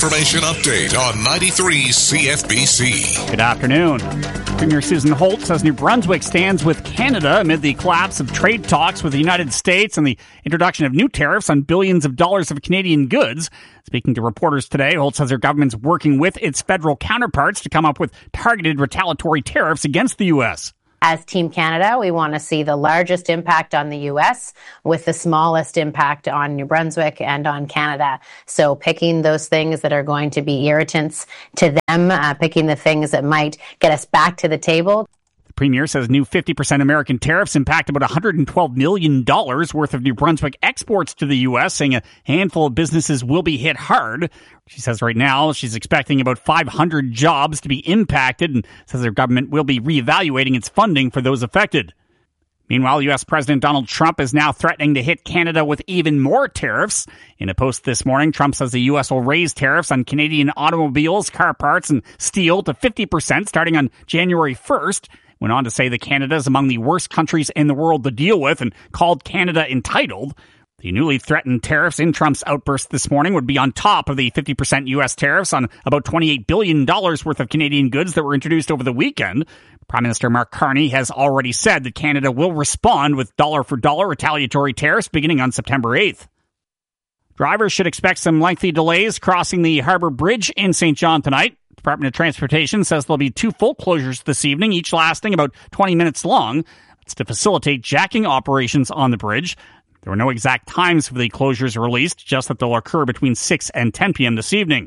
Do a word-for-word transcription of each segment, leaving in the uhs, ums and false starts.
information update on ninety-three C F B C. Good afternoon. Premier Susan Holt says New Brunswick stands with Canada amid the collapse of trade talks with the United States and the introduction of new tariffs on billions of dollars of Canadian goods. Speaking to reporters today, Holt says her government's working with its federal counterparts to come up with targeted retaliatory tariffs against the U S. As Team Canada, we want to see the largest impact on the U S with the smallest impact on New Brunswick and on Canada. So picking those things that are going to be irritants to them, uh, picking the things that might get us back to the table. The Premier says new fifty percent American tariffs impact about one hundred twelve million dollars worth of New Brunswick exports to the U S, saying a handful of businesses will be hit hard. She says right now she's expecting about five hundred jobs to be impacted and says her government will be reevaluating its funding for those affected. Meanwhile, U S. President Donald Trump is now threatening to hit Canada with even more tariffs. In a post this morning, Trump says the U S will raise tariffs on Canadian automobiles, car parts, and steel to fifty percent starting on January first. Went on to say that Canada is among the worst countries in the world to deal with and called Canada entitled. The newly threatened tariffs in Trump's outburst this morning would be on top of the fifty percent U S tariffs on about twenty-eight billion dollars worth of Canadian goods that were introduced over the weekend. Prime Minister Mark Carney has already said that Canada will respond with dollar-for-dollar retaliatory tariffs beginning on September eighth. Drivers should expect some lengthy delays crossing the Harbour Bridge in Saint John tonight. Department of Transportation says there'll be two full closures this evening, each lasting about twenty minutes long. It's to facilitate jacking operations on the bridge. There were no exact times for the closures released, just that they'll occur between six and ten p.m. this evening.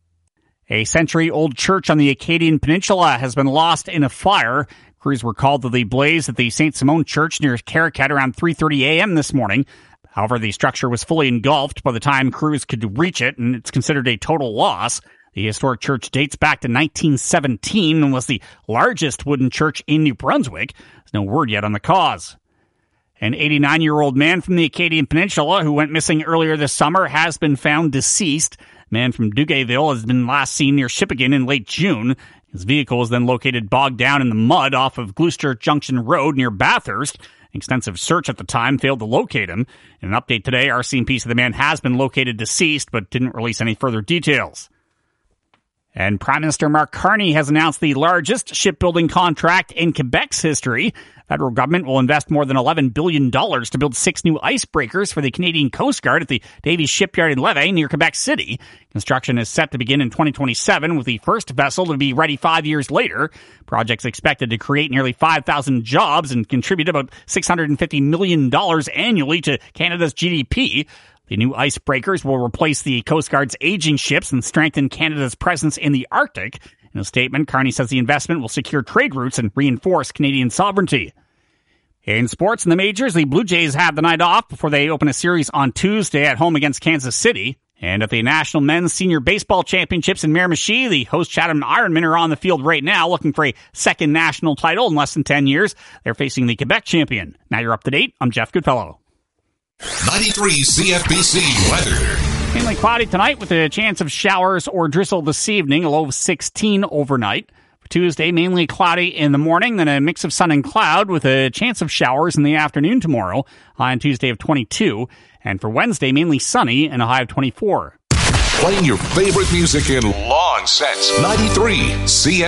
A century-old church on the Acadian Peninsula has been lost in a fire. Crews were called to the blaze at the Saint Simon Church near Caracat around three thirty a.m. this morning. However, the structure was fully engulfed by the time crews could reach it, and it's considered a total loss. The historic church dates back to nineteen seventeen and was the largest wooden church in New Brunswick. There's no word yet on the cause. An eighty-nine-year-old man from the Acadian Peninsula who went missing earlier this summer has been found deceased. A man from Duguayville has been last seen near Shippagan in late June. His vehicle was then located bogged down in the mud off of Gloucester Junction Road near Bathurst. An extensive search at the time failed to locate him. In an update today, our C M P said the man has been located deceased but didn't release any further details. And Prime Minister Mark Carney has announced the largest shipbuilding contract in Quebec's history. Federal government will invest more than eleven billion dollars to build six new icebreakers for the Canadian Coast Guard at the Davies Shipyard in Lévis near Quebec City. Construction is set to begin in twenty twenty-seven, with the first vessel to be ready five years later. Project's expected to create nearly five thousand jobs and contribute about six hundred fifty million dollars annually to Canada's G D P. The new icebreakers will replace the Coast Guard's aging ships and strengthen Canada's presence in the Arctic. In a statement, Carney says the investment will secure trade routes and reinforce Canadian sovereignty. In sports and the majors, the Blue Jays have the night off before they open a series on Tuesday at home against Kansas City. And at the National Men's Senior Baseball Championships in Miramichi, the host Chatham Ironmen are on the field right now looking for a second national title in less than ten years. They're facing the Quebec champion. Now you're up to date. I'm Jeff Goodfellow. ninety-three C F B C weather. Mainly cloudy tonight with a chance of showers or drizzle this evening, a low of sixteen overnight. For Tuesday, mainly cloudy in the morning, then a mix of sun and cloud with a chance of showers in the afternoon tomorrow, high on Tuesday of twenty-two. And for Wednesday, mainly sunny and a high of twenty-four. Playing your favorite music in long since ninety-three C F B C.